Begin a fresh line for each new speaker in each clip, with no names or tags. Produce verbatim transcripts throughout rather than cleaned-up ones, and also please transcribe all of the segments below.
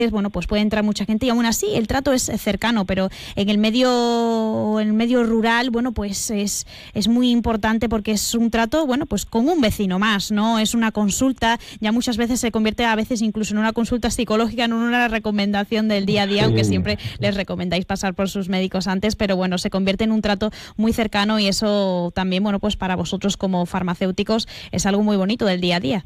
bueno, pues puede entrar mucha gente y aún así el trato es cercano, pero en el medio, en el medio rural, bueno, pues es, es muy importante porque es un trato, bueno, pues con un vecino más, ¿no? Es una consulta, ya muchas veces se convierte a veces incluso en una consulta psicológica, en una recomendación del día a día, sí. Aunque siempre les recomendáis pasar por sus médicos antes, pero bueno, se convierte en un trato muy cercano y eso también, bueno, pues para vosotros como farmacéuticos es algo muy bonito del día a día.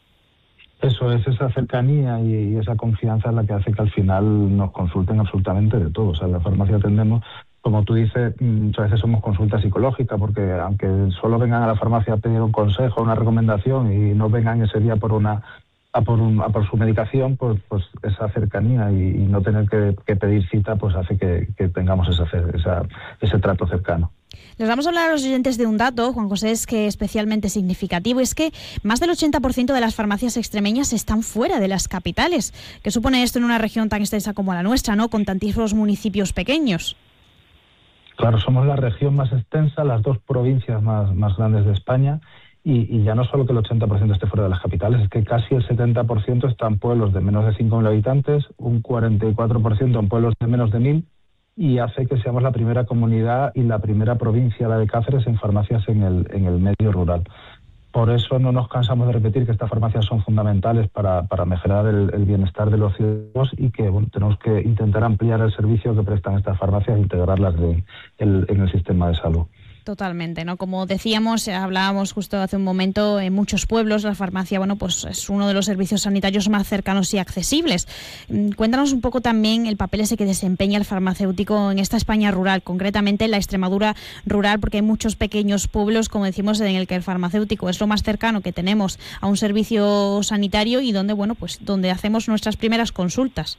Eso es, esa cercanía y, y esa confianza es la que hace que al final nos consulten absolutamente de todo. O sea, en la farmacia atendemos, como tú dices, muchas veces somos consulta psicológica, porque aunque solo vengan a la farmacia a pedir un consejo, una recomendación y no vengan ese día por una a por, un, a por su medicación, pues, pues esa cercanía y, y no tener que, que pedir cita, pues hace que, que tengamos esa, esa, ese trato cercano.
Les vamos a hablar a los oyentes de un dato, Juan José, es que especialmente significativo, es que más del ochenta por ciento de las farmacias extremeñas están fuera de las capitales. ¿Qué supone esto en una región tan extensa como la nuestra, ¿no? Con tantísimos municipios pequeños?
Claro, somos la región más extensa, las dos provincias más, más grandes de España, y, y ya no solo que el ochenta por ciento esté fuera de las capitales, es que casi el setenta por ciento está en pueblos de menos de cinco mil habitantes, un cuarenta y cuatro por ciento en pueblos de menos de mil, y hace que seamos la primera comunidad y la primera provincia, la de Cáceres, en farmacias en el, en el medio rural. Por eso no nos cansamos de repetir que estas farmacias son fundamentales para, para mejorar el, el bienestar de los ciudadanos y que bueno, tenemos que intentar ampliar el servicio que prestan estas farmacias e integrarlas de, el, en el sistema de salud.
Totalmente, ¿no? Como decíamos, hablábamos justo hace un momento, en muchos pueblos la farmacia, bueno, pues es uno de los servicios sanitarios más cercanos y accesibles. Cuéntanos un poco también el papel ese que desempeña el farmacéutico en esta España rural, concretamente en la Extremadura rural, porque hay muchos pequeños pueblos, como decimos, en el que el farmacéutico es lo más cercano que tenemos a un servicio sanitario y donde, bueno, pues donde hacemos nuestras primeras consultas.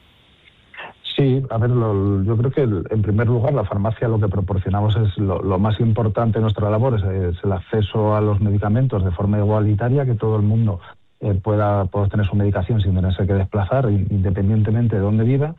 Sí, a ver, lo, yo creo que el, en primer lugar la farmacia lo que proporcionamos es lo, lo más importante de nuestra labor, es, es el acceso a los medicamentos de forma igualitaria, que todo el mundo eh, pueda, pueda tener su medicación sin tenerse que desplazar, independientemente de dónde viva,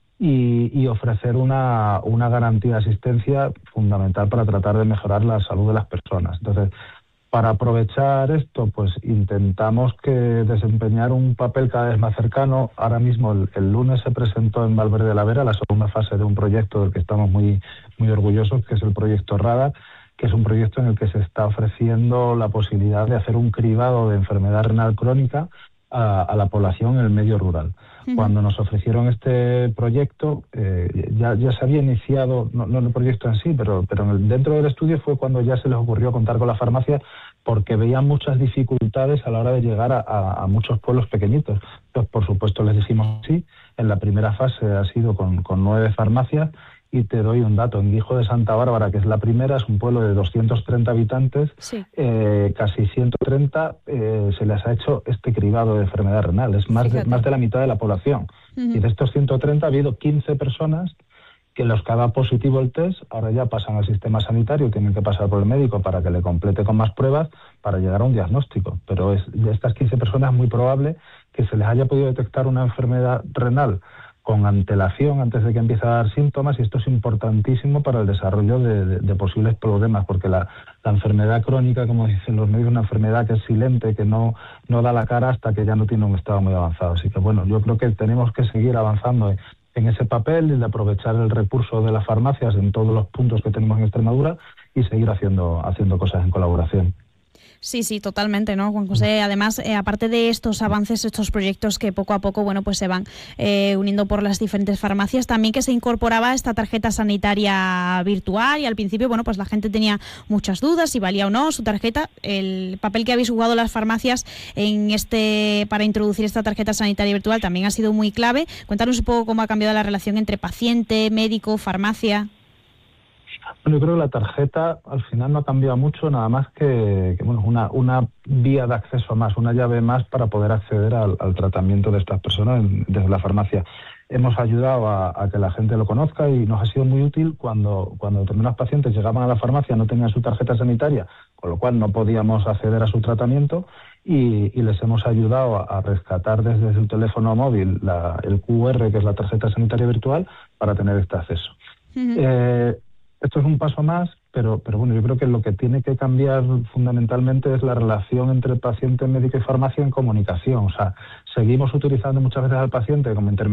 y, y ofrecer una, una garantía de asistencia fundamental para tratar de mejorar la salud de las personas. Entonces, para aprovechar esto, pues intentamos que desempeñar un papel cada vez más cercano. Ahora mismo, el, el lunes se presentó en Valverde de la Vera la segunda fase de un proyecto del que estamos muy, muy orgullosos, que es el proyecto RADAR, que es un proyecto en el que se está ofreciendo la posibilidad de hacer un cribado de enfermedad renal crónica a, a la población en el medio rural. Uh-huh. Cuando nos ofrecieron este proyecto, eh, ya, ya se había iniciado, no, no el proyecto en sí, pero, pero en el, dentro del estudio fue cuando ya se les ocurrió contar con la farmacia, porque veían muchas dificultades a la hora de llegar a, a, a muchos pueblos pequeñitos. Entonces, por supuesto, les dijimos sí. En la primera fase ha sido con, con nueve farmacias, y te doy un dato. En Guijo de Santa Bárbara, que es la primera, es un pueblo de doscientos treinta habitantes, sí. eh, casi ciento treinta eh, se les ha hecho este cribado de enfermedad renal. Es más de, más de la mitad de la población. Uh-huh. Y de estos ciento treinta ha habido quince personas que los que haga positivo el test, ahora ya pasan al sistema sanitario, tienen que pasar por el médico para que le complete con más pruebas para llegar a un diagnóstico. Pero es, de estas quince personas es muy probable que se les haya podido detectar una enfermedad renal con antelación antes de que empiece a dar síntomas, y esto es importantísimo para el desarrollo de, de, de posibles problemas, porque la, la enfermedad crónica, como dicen los médicos, es una enfermedad que es silente, que no, no da la cara hasta que ya no tiene un estado muy avanzado. Así que bueno, yo creo que tenemos que seguir avanzando en, en ese papel y de aprovechar el recurso de las farmacias en todos los puntos que tenemos en Extremadura y seguir haciendo, haciendo cosas en colaboración.
Sí, sí, totalmente, ¿no, Juan José? Además, eh, aparte de estos avances, estos proyectos que poco a poco, bueno, pues se van eh, uniendo por las diferentes farmacias, también que se incorporaba esta tarjeta sanitaria virtual, y al principio, bueno, pues la gente tenía muchas dudas si valía o no su tarjeta. El papel que habéis jugado las farmacias en este para introducir esta tarjeta sanitaria virtual también ha sido muy clave. Cuéntanos un poco cómo ha cambiado la relación entre paciente, médico, farmacia.
Bueno, yo creo que la tarjeta al final no ha cambiado mucho, nada más que, que bueno, una, una vía de acceso más, una llave más para poder acceder al, al tratamiento de estas personas desde la farmacia. Hemos ayudado a, a que la gente lo conozca y nos ha sido muy útil cuando, cuando determinados pacientes llegaban a la farmacia, no tenían su tarjeta sanitaria, con lo cual no podíamos acceder a su tratamiento, y, y les hemos ayudado a, a rescatar desde su teléfono móvil la, el cu erre, que es la tarjeta sanitaria virtual, para tener este acceso. Uh-huh. Eh, Esto es un paso más, pero, pero bueno, yo creo que lo que tiene que cambiar fundamentalmente es la relación entre paciente, médico y farmacia en comunicación. O sea, seguimos utilizando muchas veces al paciente como intermediario